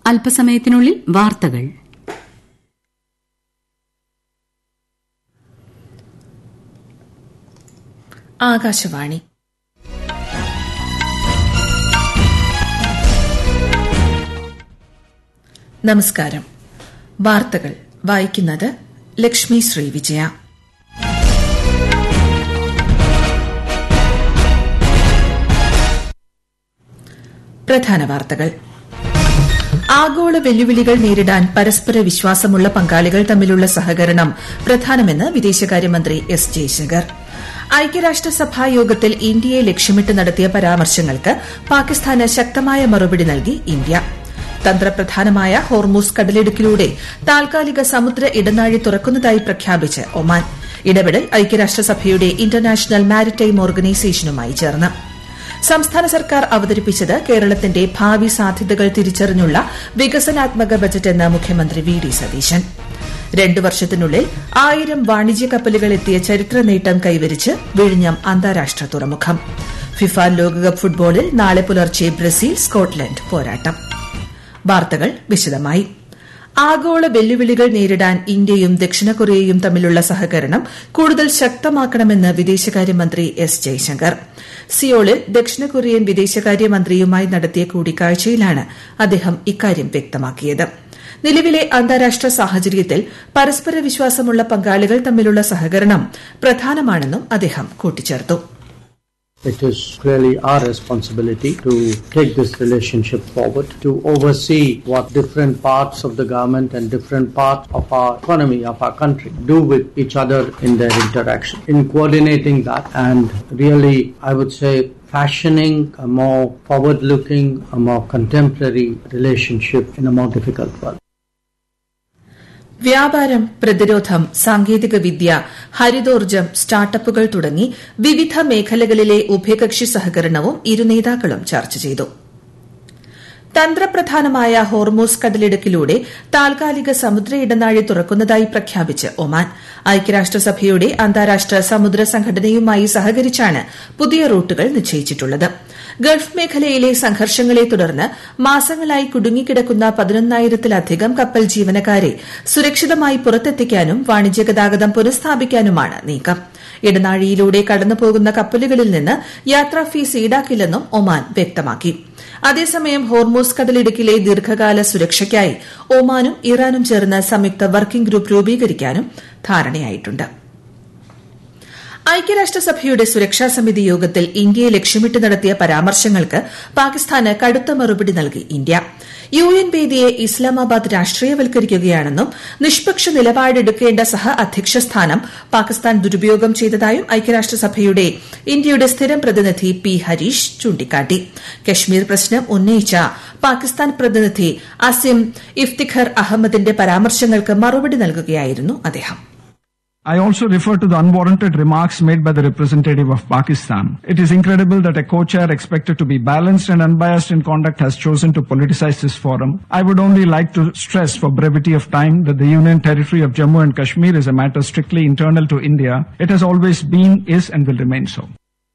അല്പസമയത്തിനുള്ളിൽ വാർത്തകൾ. ആകാശവാണി. നമസ്കാരം. വാർത്തകൾ വായിക്കുന്നത് ലക്ഷ്മി ശ്രീ വിജയ. പ്രധാന വാർത്തകൾ. ആഗോള വെല്ലുവിളികൾ നേരിടാൻ പരസ്പര വിശ്വാസമുള്ള പങ്കാളികൾ തമ്മിലുള്ള സഹകരണം പ്രധാനമെന്ന് വിദേശകാര്യമന്ത്രി എസ് ജയശങ്കർ. ഐക്യരാഷ്ട്രസഭാ യോഗത്തിൽ ഇന്ത്യയെ ലക്ഷ്യമിട്ട് നടത്തിയ പരാമർശങ്ങൾക്ക് പാകിസ്ഥാന് ശക്തമായ മറുപടി നൽകി ഇന്ത്യ. തന്ത്രപ്രധാനമായ ഹോർമൂസ് കടലിടുക്കിലൂടെ താൽക്കാലിക സമുദ്ര ഇടനാഴി തുറക്കുന്നതായി പ്രഖ്യാപിച്ച് ഒമാൻ. ഇടപെടൽ ഐക്യരാഷ്ട്രസഭയുടെ ഇന്റർനാഷണൽ മാരിടൈം ഓർഗനൈസേഷനുമായി ചേർന്ന്. സംസ്ഥാന സർക്കാർ അവതരിപ്പിച്ചത് കേരളത്തിന്റെ ഭാവി സാധ്യതകൾ തിരിച്ചറിഞ്ഞുള്ള വികസനാത്മക ബജറ്റെന്ന് മുഖ്യമന്ത്രി വി ഡി സതീശൻ. 2 വർഷത്തിനുള്ളിൽ 1000 വാണിജ്യ കപ്പലുകൾ എത്തിയ ചരിത്ര നേട്ടം കൈവരിച്ച് വിഴിഞ്ഞം അന്താരാഷ്ട്ര തുറമുഖം. ഫിഫ ലോകകപ്പ് ഫുട്ബോളിൽ നാളെ പുലർച്ചെ ബ്രസീൽ സ്കോട്ട്ലൻഡ് പോരാട്ടം. വാർത്തകൾ വിശദമായി. ആഗോള വെല്ലുവിളികൾ നേരിടാൻ ഇന്ത്യയും ദക്ഷിണ കൊറിയയും തമ്മിലുള്ള സഹകരണം കൂടുതൽ ശക്തമാക്കണമെന്ന് വിദേശകാര്യമന്ത്രി എസ് ജയശങ്കർ. സിയോളിൽ ദക്ഷിണ കൊറിയൻ വിദേശകാര്യമന്ത്രിയുമായി നടത്തിയ കൂടിക്കാഴ്ചയിലാണ് അദ്ദേഹം ഇക്കാര്യം വ്യക്തമാക്കിയത്. നിലവിലെ അന്താരാഷ്ട്ര സാഹചര്യത്തിൽ പരസ്പര വിശ്വാസമുള്ള പങ്കാളികൾ തമ്മിലുള്ള സഹകരണം പ്രധാനമാണെന്നും അദ്ദേഹം കൂട്ടിച്ചേർത്തു. It is clearly our responsibility to take this relationship forward, to oversee what different parts of the government and different parts of our economy, of our country, do with each other in their interaction. In coordinating that and really, I would say, fashioning a more forward-looking, a more contemporary relationship in a more difficult world. വ്യാപാരം, പ്രതിരോധം, സാങ്കേതികവിദ്യ, ഹരിതോർജ്ജം, സ്റ്റാർട്ടപ്പുകൾ തുടങ്ങി വിവിധ മേഖലകളിലെ ഉഭയകക്ഷി സഹകരണവും ഇരു നേതാക്കളും ചർച്ച ചെയ്തു. തന്ത്രപ്രധാനമായ ഹോർമൂസ് കടലിടുക്കിലൂടെ താൽക്കാലിക സമുദ്ര ഇടനാഴി തുറക്കുന്നതായി പ്രഖ്യാപിച്ച് ഒമാൻ. ഐക്യരാഷ്ട്രസഭയുടെ അന്താരാഷ്ട്ര സമുദ്ര സംഘടനയുമായി സഹകരിച്ചാണ് പുതിയ റൂട്ടുകൾ നിശ്ചയിച്ചിട്ടുള്ളത്. ഗൾഫ് മേഖലയിലെ സംഘർഷങ്ങളെ തുടർന്ന് മാസങ്ങളായി കുടുങ്ങിക്കിടക്കുന്ന 11,000-ത്തിലധികം കപ്പൽ ജീവനക്കാരെ സുരക്ഷിതമായി പുറത്തെത്തിക്കാനും വാണിജ്യ ഗതാഗതം പുനഃസ്ഥാപിക്കാനുമാണ് നീക്കം. ഇടനാഴിയിലൂടെ കടന്നുപോകുന്ന കപ്പലുകളിൽ നിന്ന് യാത്രാ ഫീസ് ഈടാക്കില്ലെന്നും ഒമാൻ വ്യക്തമാക്കി. അതേസമയം ഹോർമൂസ് കടലിടുക്കിലെ ദീർഘകാല സുരക്ഷയ്ക്കായി ഒമാനും ഇറാനും ചേർന്ന് സംയുക്ത വർക്കിംഗ് ഗ്രൂപ്പ് രൂപീകരിക്കാനും ധാരണയായിട്ടുണ്ട്. ഐക്യരാഷ്ട്രസഭയുടെ സുരക്ഷാ സമിതി യോഗത്തിൽ ഇന്ത്യയെ ലക്ഷ്യമിട്ട് നടത്തിയ പരാമർശങ്ങൾക്ക് പാകിസ്ഥാന് കടുത്ത മറുപടി നൽകി ഇന്ത്യ. UN വേദിയെ ഇസ്ലാമാബാദ് രാഷ്ട്രീയവൽക്കരിക്കുകയാണെന്നും നിഷ്പക്ഷ നിലപാടെടുക്കേണ്ട സഹ അധ്യക്ഷ സ്ഥാനം പാകിസ്ഥാൻ ദുരുപയോഗം ചെയ്തതായും ഐക്യരാഷ്ട്രസഭയുടെ ഇന്ത്യയുടെ സ്ഥിരം പ്രതിനിധി പി ഹരീഷ് ചൂണ്ടിക്കാട്ടി. കശ്മീർ പ്രശ്നം ഉന്നയിച്ച പാകിസ്ഥാൻ പ്രതിനിധി അസിം ഇഫ്തിഖർ അഹമ്മദിന്റെ പരാമർശങ്ങൾക്ക് മറുപടി നൽകുകയായിരുന്നു അദ്ദേഹം. I also refer to the unwarranted remarks made by the representative of Pakistan. It is incredible that a co-chair expected to be balanced and unbiased in conduct has chosen to politicize this forum. I would only like to stress for brevity of time that the Union Territory of Jammu and Kashmir is a matter strictly internal to India. It has always been, is and will remain so.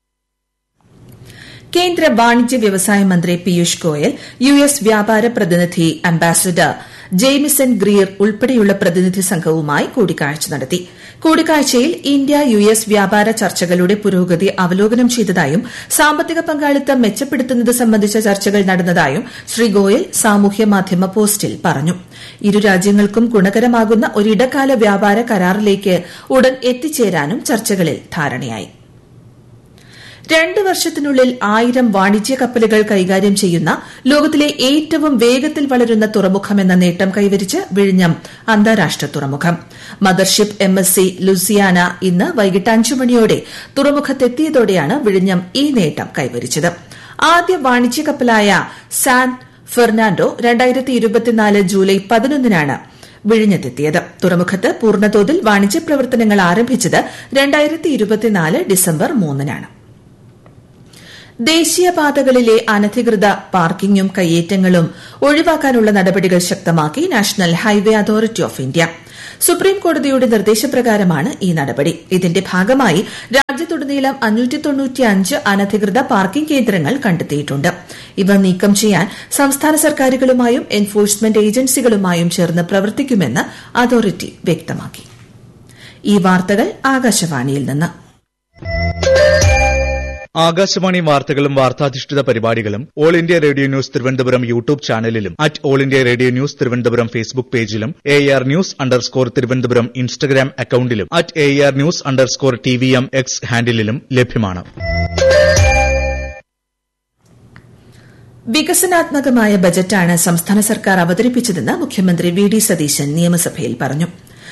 കേന്ദ്ര വാണിജ്യ വ്യവസായ മന്ത്രി Piyush Goyal, US വ്യാപാര പ്രതിനിധി ambassador Jamieson Greer ഉൾപ്പെടെയുള്ള പ്രതിനിധി സംഘവുമായി കൂടിക്കാഴ്ച നടത്തി. കൂടിക്കാഴ്ചയിൽ ഇന്ത്യ US വ്യാപാര ചർച്ചകളുടെ പുരോഗതി അവലോകനം ചെയ്തതായും സാമ്പത്തിക പങ്കാളിത്തം മെച്ചപ്പെടുത്തുന്നത് സംബന്ധിച്ച ചർച്ചകൾ നടന്നതായും ശ്രീ ഗോയൽ സാമൂഹ്യ മാധ്യമ പോസ്റ്റിൽ പറഞ്ഞു. ഇരു രാജ്യങ്ങൾക്കും ഗുണകരമാകുന്ന ഒരിടക്കാല വ്യാപാര കരാറിലേക്ക് ഉടൻ എത്തിച്ചേരാനും ചർച്ചകളിൽ ധാരണയായി. 2 വർഷത്തിനുള്ളിൽ 1000 വാണിജ്യ കപ്പലുകൾ കൈകാര്യം ചെയ്യുന്ന ലോകത്തിലെ ഏറ്റവും വേഗത്തിൽ വളരുന്ന തുറമുഖമെന്ന നേട്ടം കൈവരിച്ച് വിഴിഞ്ഞം അന്താരാഷ്ട്ര തുറമുഖം. മദർഷിപ്പ് MSC ലൂസിയാന ഇന്ന് വൈകിട്ട് 5 മണിയോടെ തുറമുഖത്തെത്തിയതോടെയാണ് വിഴിഞ്ഞം ഈ നേട്ടം കൈവരിച്ചത്. ആദ്യ വാണിജ്യ കപ്പലായ സാൻ ഫെർണാണ്ടോ 2024 ജൂലൈ 11-നാണ് വിഴിഞ്ഞത്തെത്തിയത്. തുറമുഖത്ത് പൂർണ്ണതോതിൽ വാണിജ്യ പ്രവർത്തനങ്ങൾ ആരംഭിച്ചത് 2024 ഡിസംബർ 3-നാണ്. ദേശീയപാതകളിലെ അനധികൃത പാർക്കിംഗും കയ്യേറ്റങ്ങളും ഒഴിവാക്കാനുള്ള നടപടികൾ ശക്തമാക്കി national highway authority of India. സുപ്രീംകോടതിയുടെ നിർദ്ദേശപ്രകാരമാണ് ഈ നടപടി. ഇതിന്റെ ഭാഗമായി രാജ്യത്തുടനീളം 595 അനധികൃത പാർക്കിംഗ് കേന്ദ്രങ്ങൾ കണ്ടെത്തിയിട്ടുണ്ട്. ഇവ നീക്കം ചെയ്യാൻ സംസ്ഥാന സർക്കാരുകളുമായും എൻഫോഴ്സ്മെന്റ് ഏജൻസികളുമായും ചേർന്ന് പ്രവർത്തിക്കുമെന്ന് അതോറിറ്റി വ്യക്തമാക്കി. ഈ വാർത്തകൾ ആകാശവാണിയിൽ നിന്ന്. ആകാശവാണി വാർത്തകളും വാർത്താധിഷ്ഠിത പരിപാടികളും all India radio news Thiruvananthapuram YouTube ചാനലിലും all India radio news Thiruvananthapuram Facebook പേജിലും AR News_ തിരുവനന്തപുരം ഇൻസ്റ്റഗ്രാം അക്കൌണ്ടിലും AR News_TVM X ഹാൻഡിലും ലഭ്യമാണ്. വികസനാത്മകമായ ബജറ്റാണ് സംസ്ഥാന സർക്കാർ അവതരിപ്പിച്ചതെന്ന് മുഖ്യമന്ത്രി വി ഡി സതീശൻ നിയമസഭയിൽ പറഞ്ഞു.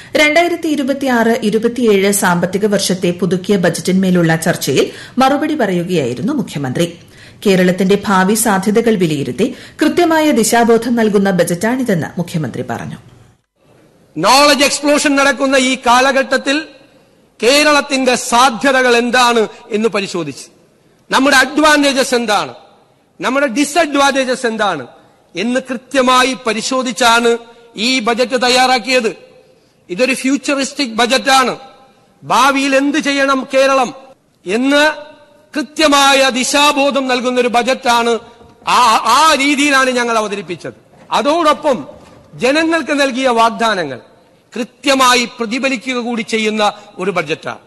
2026-27 സാമ്പത്തിക വർഷത്തെ പുതുക്കിയ ബജറ്റിന്മേലുള്ള ചർച്ചയിൽ മറുപടി പറയുകയായിരുന്നു മുഖ്യമന്ത്രി. കേരളത്തിന്റെ ഭാവി സാധ്യതകൾ വിലയിരുത്തി കൃത്യമായ ദിശാബോധം നൽകുന്ന ബജറ്റാണിതെന്ന് മുഖ്യമന്ത്രി പറഞ്ഞു. നോളജ് എക്സ്പ്ലോഷൻ നടക്കുന്ന ഈ കാലഘട്ടത്തിൽ കേരളത്തിന്റെ സാധ്യതകൾ എന്താണ് എന്ന് പരിശോധിച്ച് നമ്മുടെ അഡ്വാൻറ്റേജസ് എന്താണ്, നമ്മുടെ ഡിസഡ്വാൻറ്റേജസ് എന്താണ് എന്ന് കൃത്യമായി പരിശോധിച്ചാണ് ഈ ബജറ്റ് തയ്യാറാക്കിയത്. ഇതൊരു ഫ്യൂച്ചറിസ്റ്റിക് ബജറ്റാണ്. ഭാവിയിൽ എന്ത് ചെയ്യണം കേരളം എന്ന് കൃത്യമായ ദിശാബോധം നൽകുന്ന ഒരു ബജറ്റാണ്. ആ രീതിയിലാണ് ഞങ്ങൾ അവതരിപ്പിച്ചത്. അതോടൊപ്പം ജനങ്ങൾക്ക് നൽകിയ വാഗ്ദാനങ്ങൾ കൃത്യമായി പ്രതിഫലിക്കുക കൂടി ചെയ്യുന്ന ഒരു ബജറ്റാണ്.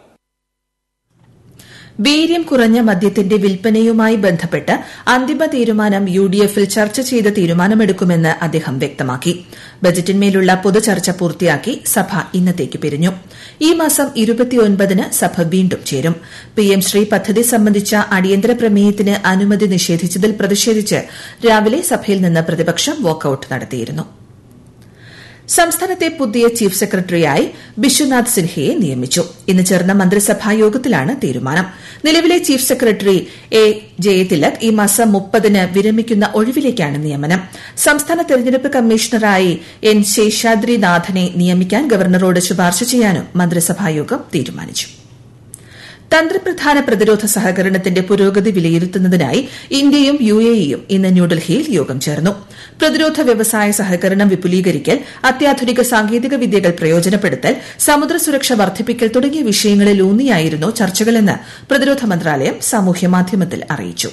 വീര്യം കുറഞ്ഞ മദ്യത്തിന്റെ വിൽപ്പനയുമായി ബന്ധപ്പെട്ട് അന്തിമ തീരുമാനം UDFൽ ചർച്ച ചെയ്ത് തീരുമാനമെടുക്കുമെന്ന് അദ്ദേഹം വ്യക്തമാക്കി. ബജറ്റിന്മേലുള്ള പൊതുചർച്ച പൂർത്തിയാക്കി സഭ ഇന്നത്തേക്ക് പിരിഞ്ഞു. ഈ മാസം 29-ന് സഭ വീണ്ടും ചേരും. PM ശ്രീ പദ്ധതി സംബന്ധിച്ച അടിയന്തര പ്രമേയത്തിന് അനുമതി നിഷേധിച്ചതിൽ പ്രതിഷേധിച്ച് രാവിലെ സഭയിൽ നിന്ന് പ്രതിപക്ഷം വാക്കൌട്ട് നടത്തിയിരുന്നു. സംസ്ഥാനത്തെ പുതിയ ചീഫ് സെക്രട്ടറിയായി ബിശ്വനാഥ് സിൻഹയെ നിയമിച്ചു. ഇന്ന് ചേർന്ന മന്ത്രിസഭാ യോഗത്തിലാണ് തീരുമാനം. നിലവിലെ ചീഫ് സെക്രട്ടറി A. ജയതിലക് ഈ മാസം 30-ന് വിരമിക്കുന്ന ഒഴിവിലേക്കാണ് നിയമനം. സംസ്ഥാന തെരഞ്ഞെടുപ്പ് കമ്മീഷണറായി N. ശേഷാദ്രിനാഥനെ നിയമിക്കാൻ ഗവർണറോട് ശുപാർശ ചെയ്യാനും മന്ത്രിസഭായോഗം തീരുമാനിച്ചു. തന്ത്രപ്രധാന പ്രതിരോധ സഹകരണത്തിന്റെ പുരോഗതി വിലയിരുത്തുന്നതിനായി ഇന്ത്യയും UAEയും ഇന്ന് ന്യൂഡൽഹിയിൽ യോഗം ചേർന്നു. പ്രതിരോധ വ്യവസായ സഹകരണം വിപുലീകരിക്കൽ, അത്യാധുനിക സാങ്കേതിക വിദ്യകൾ പ്രയോജനപ്പെടുത്തൽ, സമുദ്ര സുരക്ഷ വർദ്ധിപ്പിക്കൽ തുടങ്ങിയ വിഷയങ്ങളിലൂന്നിയായിരുന്നു ചർച്ചകളെന്ന് പ്രതിരോധ മന്ത്രാലയം സാമൂഹ്യമാധ്യമത്തിൽ അറിയിച്ചു.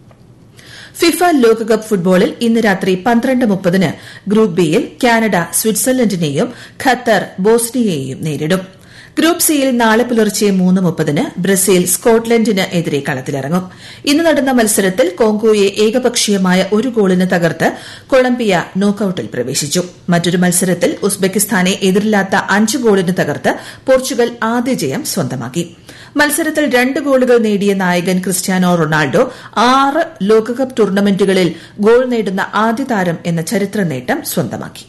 ഫിഫ ലോകകപ്പ് ഫുട്ബോളിൽ ഇന്ന് രാത്രി 12:30-ന് ഗ്രൂപ്പ് ബിയിൽ കാനഡ സ്വിറ്റ്സർലൻഡിനെയും ഖത്തർ ബോസ്നിയയെയും നേരിടും. ഗ്രൂപ്പ് സിയിൽ നാളെ പുലർച്ചെ 3:30-ന് ബ്രസീൽ സ്കോട്ട്ലൻഡിന് എതിരെ കളത്തിലിറങ്ങും. ഇന്ന് നടന്ന മത്സരത്തിൽ കോങ്കോയെ ഏകപക്ഷീയമായ 1 ഗോളിന് തകർത്ത് കൊളംബിയ നോക്കൌട്ടിൽ പ്രവേശിച്ചു. മറ്റൊരു മത്സരത്തിൽ ഉസ്ബെക്കിസ്ഥാനെ എതിരില്ലാത്ത 5 ഗോളിന് തകർത്ത് പോർച്ചുഗൽ ആദ്യ ജയം സ്വന്തമാക്കി. മത്സരത്തിൽ 2 ഗോളുകൾ നേടിയ നായകൻ ക്രിസ്ത്യാനോ റൊണാൾഡോ 6 ലോകകപ്പ് ടൂർണമെന്റുകളിൽ ഗോൾ നേടുന്ന ആദ്യ താരം എന്ന ചരിത്ര നേട്ടം സ്വന്തമാക്കി.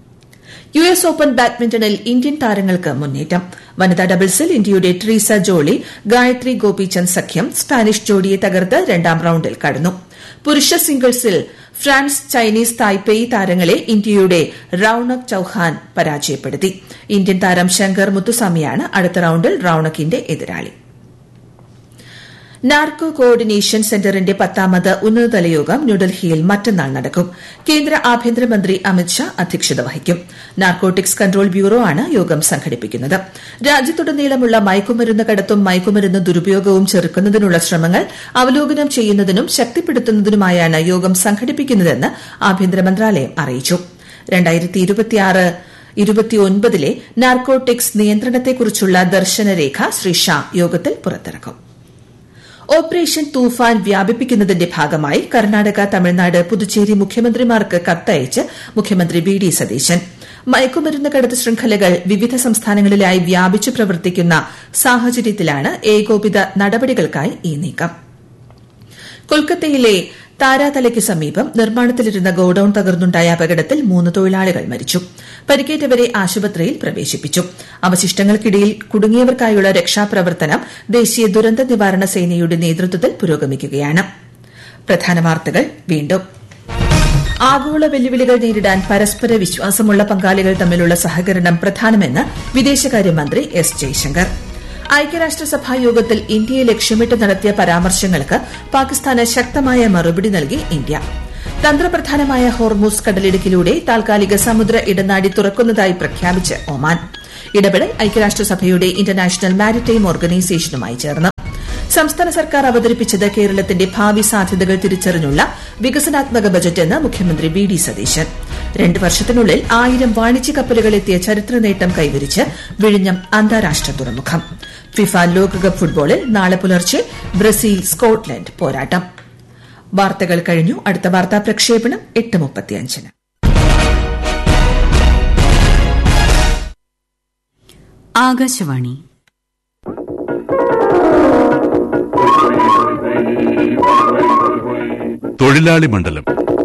US ഓപ്പൺ ബാഡ്മിന്റണിൽ ഇന്ത്യൻ താരങ്ങൾക്ക് മുന്നേറ്റം. വനിതാ ഡബിൾസിൽ ഇന്ത്യയുടെ ട്രീസ ജോളി, ഗായത്രി ഗോപിചന്ദ് സഖ്യം സ്പാനിഷ് ജോഡിയെ തകർത്ത് 2ാം റൌണ്ടിൽ കടന്നു. പുരുഷ സിംഗിൾസിൽ ഫ്രാൻസ് ചൈനീസ് തായ്പേയി താരങ്ങളെ ഇന്ത്യയുടെ റൌണക് ചൌഹാൻ പരാജയപ്പെടുത്തി. ഇന്ത്യൻ താരം ശങ്കർ മുത്തുസ്വാമിയാണ് അടുത്ത റൌണ്ടിൽ റൌണക്കിന്റെ എതിരാളി. നാർക്കോ കോർഡിനേഷൻ സെന്ററിന്റെ 10ാമത് ഉന്നതതല യോഗം ന്യൂഡൽഹിയിൽ മറ്റന്നാൾ നടക്കും. കേന്ദ്ര ആഭ്യന്തരമന്ത്രി അമിത്ഷാ അധ്യക്ഷത വഹിക്കും. നാർക്കോട്ടിക്സ് കൺട്രോൾ ബ്യൂറോ ആണ് യോഗം സംഘടിപ്പിക്കുന്നത്. രാജ്യത്തുടനീളമുള്ള മയക്കുമരുന്ന് കടത്തും മയക്കുമരുന്ന് ദുരുപയോഗവും ചെറുക്കുന്നതിനുള്ള ശ്രമങ്ങൾ അവലോകനം ചെയ്യുന്നതിനും ശക്തിപ്പെടുത്തുന്നതിനുമായാണ് യോഗം സംഘടിപ്പിക്കുന്നതെന്ന് ആഭ്യന്തര മന്ത്രാലയം അറിയിച്ചു. 2026-29 നാർക്കോട്ടിക്സ് നിയന്ത്രണത്തെക്കുറിച്ചുള്ള ദർശനരേഖ ശ്രീ ഷാ യോഗത്തിൽ പുറത്തിറക്കും. ഓപ്പറേഷൻ തൂഫാൻ വ്യാപിപ്പിക്കുന്നതിന്റെ ഭാഗമായി കർണാടക, തമിഴ്നാട്, പുതുച്ചേരി മുഖ്യമന്ത്രിമാർക്ക് കത്തയച്ച് മുഖ്യമന്ത്രി വി ഡി സതീശൻ. മയക്കുമരുന്ന് കടത്ത് ശൃംഖലകൾ വിവിധ സംസ്ഥാനങ്ങളിലായി വ്യാപിച്ചു പ്രവർത്തിക്കുന്ന സാഹചര്യത്തിലാണ് ഏകോപിത നടപടികൾക്കായി ഈ നീക്കം. കൊൽക്കത്തയിലെ താരാതലയ്ക്ക് സമീപം നിർമ്മാണത്തിലിരുന്ന ഗോഡൌൺ തകർന്നുണ്ടായ അപകടത്തിൽ 3 തൊഴിലാളികൾ മരിച്ചു. പരിക്കേറ്റവരെ ആശുപത്രിയിൽ പ്രവേശിപ്പിച്ചു. അവശിഷ്ടങ്ങൾക്കിടയിൽ കുടുങ്ങിയവർക്കായുള്ള രക്ഷാപ്രവർത്തനം ദേശീയ ദുരന്ത നിവാരണ സേനയുടെ നേതൃത്വത്തിൽ പുരോഗമിക്കുകയാണ്. പ്രധാന വാർത്തകൾ വീണ്ടും. ആഗോള വെല്ലുവിളികൾ നേരിടാൻ പരസ്പര വിശ്വാസമുള്ള പങ്കാളികൾ തമ്മിലുള്ള സഹകരണം പ്രധാനമെന്ന് വിദേശകാര്യമന്ത്രി എസ് ജയശങ്കർ. ഐക്യരാഷ്ട്രസഭാ യോഗത്തിൽ ഇന്ത്യയെ ലക്ഷ്യമിട്ട് നടത്തിയ പരാമർശങ്ങൾക്ക് പാകിസ്ഥാന് ശക്തമായ മറുപടി നൽകി ഇന്ത്യ. തന്ത്രപ്രധാനമായ ഹോർമൂസ് കടലിടുക്കിലൂടെ താൽക്കാലിക സമുദ്ര ഇടനാഴി തുറക്കുന്നതായി പ്രഖ്യാപിച്ച് ഒമാൻ. ഇടപെടൽ ഐക്യരാഷ്ട്രസഭയുടെ ഇന്റർനാഷണൽ മാരിടൈം ഓർഗനൈസേഷനുമായി ചേർന്ന്. സംസ്ഥാന സർക്കാർ അവതരിപ്പിച്ചത് കേരളത്തിന്റെ ഭാവി സാധ്യതകൾ തിരിച്ചറിഞ്ഞുള്ള വികസനാത്മക ബജറ്റെന്ന് മുഖ്യമന്ത്രി വി ഡി സതീശൻ. 2 വർഷത്തിനുള്ളിൽ 1000 വാണിജ്യ കപ്പലുകൾ എത്തിയ ചരിത്ര നേട്ടം കൈവരിച്ച് വിഴിഞ്ഞം അന്താരാഷ്ട്ര തുറമുഖം. ഫിഫ ലോകകപ്പ് ഫുട്ബോളിൽ നാളെ പുലർച്ചെ ബ്രസീൽ സ്കോട്ട്ലൻഡ് പോരാട്ടം. വാർത്തകൾ കഴിഞ്ഞു. അടുത്ത വാർത്താ പ്രക്ഷേപണം 8:35. ആകാശവാണി. തൊഴിലാളി മണ്ഡലം.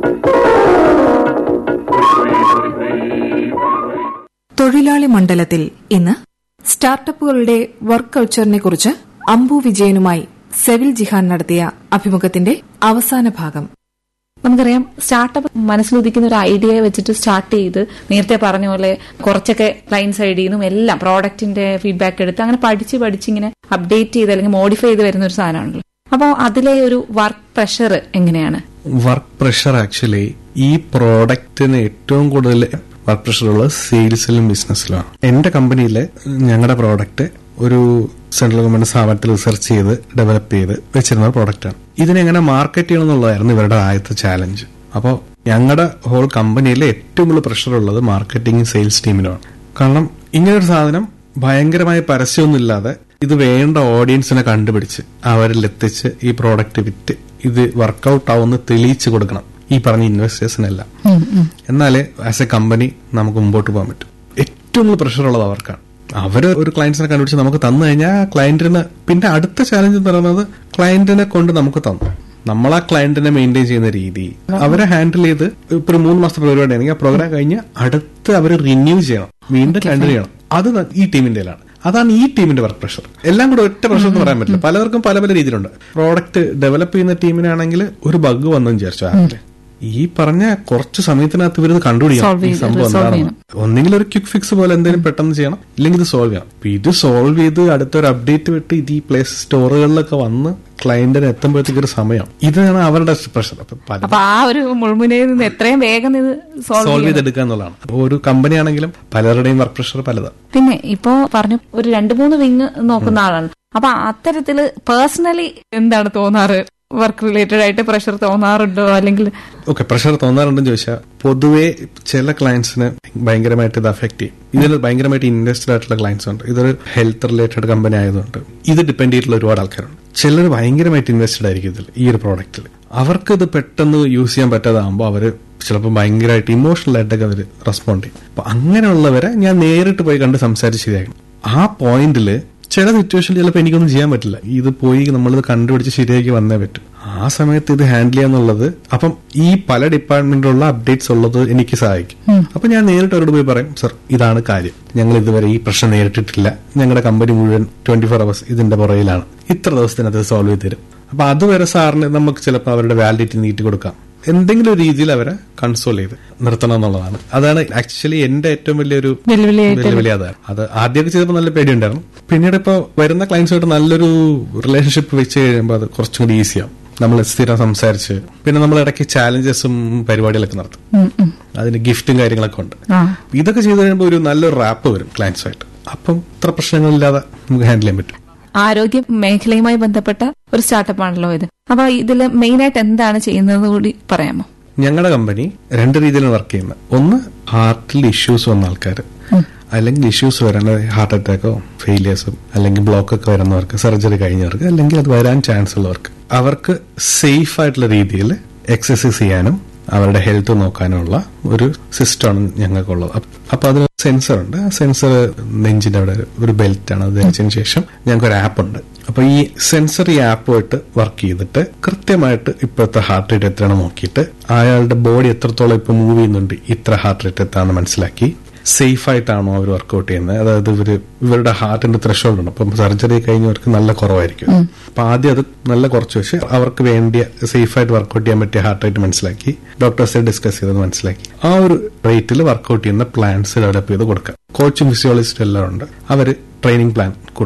തൊഴിലാളി മണ്ഡലത്തിൽ ഇന്ന് സ്റ്റാർട്ടപ്പുകളുടെ വർക്ക് കൾച്ചറിനെ കുറിച്ച് അംബു വിജയനുമായി സെവിൽ ജിഹാൻ നടത്തിയ അഭിമുഖത്തിന്റെ അവസാന ഭാഗം. നമുക്കറിയാം, സ്റ്റാർട്ടപ്പ് മനസ്സിലുദിക്കുന്ന ഒരു ഐഡിയ വെച്ചിട്ട് സ്റ്റാർട്ട് ചെയ്ത് നേരത്തെ പറഞ്ഞ പോലെ കുറച്ചൊക്കെ ക്ലയന്റ് സൈഡിൽ നിന്നും എല്ലാം പ്രോഡക്റ്റിന്റെ ഫീഡ്ബാക്ക് എടുത്ത് അങ്ങനെ പഠിച്ചിങ്ങനെ അപ്ഡേറ്റ് ചെയ്ത് അല്ലെങ്കിൽ മോഡിഫൈ ചെയ്ത് വരുന്ന ഒരു സാധനമാണല്ലോ. അപ്പോൾ അതിലെ ഒരു വർക്ക് പ്രഷർ എങ്ങനെയാണ്? വർക്ക് പ്രഷർ ആക്ച്വലി ഈ പ്രോഡക്റ്റിന് ഏറ്റവും കൂടുതൽ വർക്ക് പ്രഷർ ഉള്ളത് സെയിൽസിലും ബിസിനസ്സിലുമാണ്. എന്റെ കമ്പനിയിലെ ഞങ്ങളുടെ പ്രോഡക്റ്റ് ഒരു സെൻട്രൽ ഗവൺമെന്റ് സ്ഥാപനത്തിൽ റിസർച്ച് ചെയ്ത് ഡെവലപ്പ് ചെയ്ത് വെച്ചിരുന്ന പ്രോഡക്റ്റാണ്. ഇതിനെങ്ങനെ മാർക്കറ്റ് ചെയ്യണം എന്നുള്ളതായിരുന്നു ഇവരുടെ ആദ്യത്തെ ചാലഞ്ച്. അപ്പോൾ ഞങ്ങളുടെ ഹോൾ കമ്പനിയിലെ ഏറ്റവും കൂടുതൽ പ്രഷർ ഉള്ളത് മാർക്കറ്റിംഗ് സെയിൽസ് ടീമിനുമാണ്. കാരണം ഇങ്ങനൊരു സാധനം ഭയങ്കരമായ പരസ്യമൊന്നുമില്ലാതെ ഇത് വേണ്ട ഓഡിയൻസിനെ കണ്ടുപിടിച്ച് അവരിൽ എത്തിച്ച് ഈ പ്രോഡക്റ്റ് വിറ്റ് ഇത് വർക്കൗട്ട് ആവുമെന്ന് തെളിയിച്ചു കൊടുക്കണം ഈ പറഞ്ഞ ഇൻവെസ്റ്റേഴ്സിനെല്ലാം. എന്നാലേ ആസ് എ കമ്പനി നമുക്ക് മുമ്പോട്ട് പോകാൻ പറ്റും. ഏറ്റവും കൂടുതൽ പ്രഷർ ഉള്ളത് അവർക്കാണ്. അവര് ഒരു ക്ലയന്റ്സിനെ കണ്ടുപിടിച്ച് നമുക്ക് തന്നു കഴിഞ്ഞാൽ ക്ലയന്റിന് പിന്നെ അടുത്ത ചാലഞ്ച് എന്ന് പറയുന്നത് ക്ലയന്റിനെ കൊണ്ട് നമുക്ക് തന്നു നമ്മൾ ആ ക്ലയന്റിനെ മെയിൻറ്റെയിൻ ചെയ്യുന്ന രീതി അവരെ ഹാൻഡിൽ ചെയ്ത് ഇപ്പൊ 3 മാസത്തെ പരിപാടി ആണെങ്കിൽ ആ പ്രോഗ്രാം കഴിഞ്ഞ് അടുത്ത് അവര് റിന്യൂ ചെയ്യണം, വീണ്ടും കണ്ടിന്യൂ ചെയ്യണം. അത് ഈ ടീമിന്റെയിലാണ്. അതാണ് ഈ ടീമിന്റെ വർക്ക് പ്രഷർ. എല്ലാം കൂടെ ഒറ്റ പ്രഷർ എന്ന് പറയാൻ പറ്റില്ല. പലർക്കും പല പല രീതിയിലുണ്ട്. പ്രോഡക്റ്റ് ഡെവലപ്പ് ചെയ്യുന്ന ടീമിനാണെങ്കിൽ ഒരു ബഗ് വന്നെന്ന് വിചാരിച്ചു ആപ്പില് ഈ പറഞ്ഞ കുറച്ച് സമയത്തിനകത്ത് ഇവരിത് കണ്ടുപിടിക്കണം ഈ സംഭവം എന്താണെന്ന്. ഒന്നെങ്കിൽ ഒരു ക്വിക്ക് ഫിക്സ് പോലെ എന്തെങ്കിലും പെട്ടെന്ന് ചെയ്യണം, ഇല്ലെങ്കിൽ ഇത് സോൾവ് ചെയ്യണം. ഇത് സോൾവ് ചെയ്ത് അടുത്തൊരു അപ്ഡേറ്റ് വിട്ട് ഇത് ഈ പ്ലേസ് സ്റ്റോറുകളിലൊക്കെ വന്ന് ക്ലയന്റിന് എത്തുമ്പോഴത്തേക്ക് ഒരു സമയം. ഇതാണ് അവരുടെ പ്രഷർ. അപ്പൊ ആ ഒരു മുൾമുനയിൽ നിന്ന് എത്രയും വേഗം ഇത് സോൾവ് ചെയ്തെടുക്കുക എന്നുള്ളതാണ്. ഒരു കമ്പനി ആണെങ്കിലും പലരുടെയും വർക്ക് പ്രഷർ പലതാണ്. പിന്നെ ഇപ്പോ പറഞ്ഞു ഒരു 2-3 വിങ് നോക്കുന്ന ആളാണ്. അപ്പൊ അത്തരത്തില് പേഴ്സണലി എന്താണ് തോന്നാറ്? വർക്ക് റിലേറ്റഡ് ആയിട്ട് പ്രഷർ തോന്നാറുണ്ടോ? അല്ലെങ്കിൽ പ്രഷർ തോന്നാറുണ്ടെന്ന് ചോദിച്ചാൽ പൊതുവെ ചില ക്ലയൻസിന് ഭയങ്കരമായിട്ട് ഇത് അഫക്ട് ചെയ്യും. ഇതിൽ ഭയങ്കരമായിട്ട് ഇൻവെസ്റ്റഡ് ആയിട്ടുള്ള ക്ലയൻസ് ഉണ്ട്. ഇതൊരു ഹെൽത്ത് റിലേറ്റഡ് കമ്പനി ആയതുകൊണ്ട് ഇത് ഡിപ്പെൻഡ് ചെയ്തിട്ടുള്ള ഒരുപാട് ആൾക്കാരുണ്ട്. ചിലർ ഭയങ്കരമായിട്ട് ഇൻവെസ്റ്റഡ് ആയിരിക്കും ഇതിൽ, ഈ ഒരു പ്രോഡക്റ്റിൽ. അവർക്ക് ഇത് പെട്ടെന്ന് യൂസ് ചെയ്യാൻ പറ്റാതാകുമ്പോൾ അവര് ചിലപ്പോൾ ഭയങ്കരമായിട്ട് ഇമോഷണൽ ആയിട്ടൊക്കെ അവർ റെസ്പോണ്ട് ചെയ്യും. അപ്പൊ അങ്ങനെയുള്ളവരെ ഞാൻ നേരിട്ട് പോയി കണ്ട് സംസാരിച്ച് ശരിയാക്കണം. ആ പോയിന്റില് ചില സിറ്റുവേഷനിൽ ചിലപ്പോൾ എനിക്കൊന്നും ചെയ്യാൻ പറ്റില്ല. ഇത് പോയി നമ്മളിത് കണ്ടുപിടിച്ച് ശരിയാക്കി വന്നേ പറ്റും. ആ സമയത്ത് ഇത് ഹാൻഡിൽ ചെയ്യാന്നുള്ളത് അപ്പം ഈ പല ഡിപ്പാർട്ട്മെന്റിലുള്ള അപ്ഡേറ്റ്സ് ഉള്ളത് എനിക്ക് സഹായിക്കും. അപ്പൊ ഞാൻ നേരിട്ട് അവരോട് പോയി പറയും, സർ ഇതാണ് കാര്യം, ഞങ്ങൾ ഇതുവരെ ഈ പ്രശ്നം നേരിട്ടിട്ടില്ല, ഞങ്ങളുടെ കമ്പനി മുഴുവൻ 24 hours ഇതിന്റെ പുറയിലാണ്, ഇത്ര ദിവസത്തിനകത്ത് സോൾവ് ചെയ്ത് തരും. അപ്പൊ അതുവരെ സാറിന് നമുക്ക് ചിലപ്പോൾ അവരുടെ വാലിഡിറ്റി നീട്ടി കൊടുക്കാം. എന്തെങ്കിലും ഒരു രീതിയിൽ അവരെ കൺസോൾ ചെയ്ത് നിർത്തണം എന്നുള്ളതാണ്. അതാണ് ആക്ച്വലി എന്റെ ഏറ്റവും വലിയൊരു വെല്ലുവിളി. അതാണ്. അത് ആദ്യമൊക്കെ ചെയ്തപ്പോൾ നല്ല പേടിയുണ്ടായിരുന്നു. പിന്നീട് ഇപ്പൊ വരുന്ന ക്ലയൻസുമായിട്ട് നല്ലൊരു റിലേഷൻഷിപ്പ് വെച്ച് കഴിയുമ്പോൾ അത് കുറച്ചും കൂടി ഈസിയാവും. നമ്മൾ സ്ഥിരം സംസാരിച്ച് പിന്നെ നമ്മൾ ഇടയ്ക്ക് ചാലഞ്ചസും പരിപാടികളൊക്കെ നടത്തും. അതിന് ഗിഫ്റ്റും കാര്യങ്ങളൊക്കെ ഉണ്ട്. ഇതൊക്കെ ചെയ്ത് കഴിയുമ്പോൾ ഒരു നല്ലൊരു റാപ്പ് വരും ക്ലയൻസുമായിട്ട്. അപ്പം ഇത്ര പ്രശ്നങ്ങളില്ലാതെ നമുക്ക് ഹാൻഡിൽ ചെയ്യാൻ പറ്റും. ആരോഗ്യ മേഖലയുമായി ബന്ധപ്പെട്ട ഒരു സ്റ്റാർട്ടപ്പ് ആണല്ലോ ഇത്. അപ്പൊ ഇതില് മെയിനായിട്ട് എന്താണ് ചെയ്യുന്നത് കൂടി പറയാമോ? ഞങ്ങളുടെ കമ്പനി 2 രീതിയിലാണ് വർക്ക് ചെയ്യുന്നത്. ഒന്ന്, ഹാർട്ടിൽ ഇഷ്യൂസ് വന്ന ആൾക്കാർ, അല്ലെങ്കിൽ ഇഷ്യൂസ് വരാൻ ഹാർട്ട് അറ്റാക്കോ ഫെയിലിയേഴ്സും അല്ലെങ്കിൽ ബ്ലോക്കൊക്കെ വരുന്നവർക്ക്, സർജറി കഴിഞ്ഞവർക്ക്, അല്ലെങ്കിൽ അത് വരാൻ ചാൻസ് ഉള്ളവർക്ക്, അവർക്ക് സേഫ് ആയിട്ടുള്ള രീതിയിൽ എക്സസൈസ് ചെയ്യാനും അവരുടെ ഹെൽത്ത് നോക്കാനുള്ള ഒരു സിസ്റ്റമാണ് ഞങ്ങൾക്കുള്ളത്. അപ്പൊ അതിന് സെൻസർ ഉണ്ട്. ആ സെൻസർ നെഞ്ചിന്റെ അവിടെ ഒരു ബെൽറ്റ് ആണ്. അത് ധരിച്ചതിന് ശേഷം ഞങ്ങൾക്ക് ഒരു ആപ്പ് ഉണ്ട്. അപ്പൊ ഈ സെൻസർ ഈ ആപ്പുമായിട്ട് വർക്ക് ചെയ്തിട്ട് കൃത്യമായിട്ട് ഇപ്പോഴത്തെ ഹാർട്ട് റേറ്റ് എത്രയാണ് നോക്കിയിട്ട് അയാളുടെ ബോഡി എത്രത്തോളം ഇപ്പൊ മൂവ് ചെയ്യുന്നുണ്ട്, ഇത്ര ഹാർട്ട് റേറ്റ് എത്താന്ന് മനസ്സിലാക്കി സേഫ് ആയിട്ടാണോ അവർ വർക്ക്ഔട്ട് ചെയ്യുന്നത്. അതായത് ഇവരുടെ ഹാർട്ടിന്റെ ത്രെഷോൾഡ് ഉണ്ട്. അപ്പം സർജറി കഴിഞ്ഞവർക്ക് നല്ല കുറവായിരിക്കും. അപ്പൊ ആദ്യം അത് നല്ല കുറച്ച് വെച്ച് അവർക്ക് വേണ്ടിയ സേഫ് ആയിട്ട് വർക്ക്ഔട്ട് ചെയ്യാൻ പറ്റിയ ഹാർട്ട് റേറ്റ് മനസ്സിലാക്കി ഡോക്ടേഴ്സ് ഡിസ്കസ് ചെയ്തത് മനസ്സിലാക്കി ആ ഒരു റേറ്റിൽ വർക്ക്ഔട്ട് ചെയ്യുന്ന പ്ലാൻസ് ഡെവലപ്പ് ചെയ്ത് കൊടുക്കുക. കോച്ചും ഫിസിയോളജിസ്റ്റ് എല്ലാം ഉണ്ട്. അവര് ട്രെയിനിങ് പ്ലാൻ കൊടുക്കും.